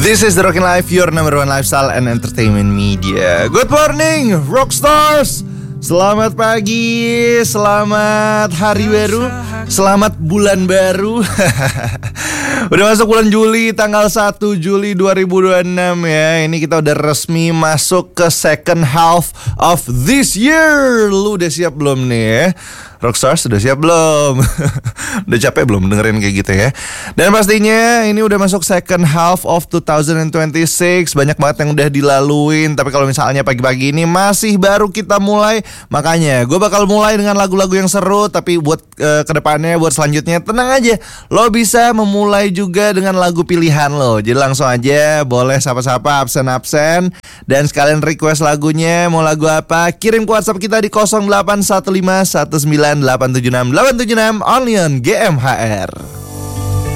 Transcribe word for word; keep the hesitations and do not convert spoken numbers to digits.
This is the Rockin' Life, your number one lifestyle and entertainment media. Good morning, Rockstars. Selamat pagi, selamat hari baru, selamat bulan baru. Udah masuk bulan Juli, tanggal satu Juli dua ribu dua puluh enam ya. Ini kita udah resmi masuk ke second half of this year. Lu udah siap belum nih ya? Rockstars sudah siap belum? Udah capek belum dengerin kayak gitu ya? Dan pastinya ini udah masuk second half of two thousand twenty-six. Banyak banget yang udah dilaluin. Tapi kalau misalnya pagi-pagi ini masih baru kita mulai, makanya gue bakal mulai dengan lagu-lagu yang seru. Tapi buat uh, kedepannya, buat selanjutnya, tenang aja, lo bisa memulai juga dengan lagu pilihan lo. Jadi langsung aja, boleh sapa-sapa, absen-absen, dan sekalian request lagunya. Mau lagu apa? Kirim ke WhatsApp kita di nol delapan satu lima satu sembilan delapan tujuh enam delapan tujuh enam only on G M H R.